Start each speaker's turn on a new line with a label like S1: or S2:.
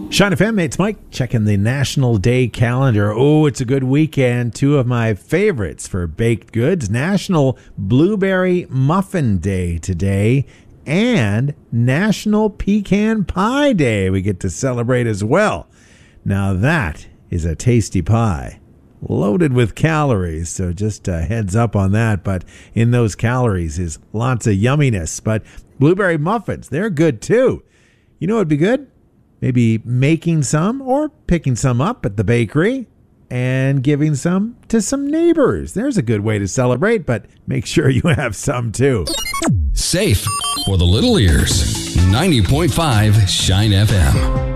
S1: Shine FM, it's Mike checking the National Day calendar. Oh, it's a good weekend. Two of my favorites for baked goods. National Blueberry Muffin Day today and National Pecan Pie Day we get to celebrate as well. Now that is a tasty pie. Loaded with calories, so just a heads up on that. But in those calories is lots of yumminess. But blueberry muffins, they're good too. You know what would be good? Maybe making some or picking some up at the bakery and giving some to some neighbors. There's a good way to celebrate, but make sure you have some too.
S2: Safe for the little ears. 90.5 Shine FM.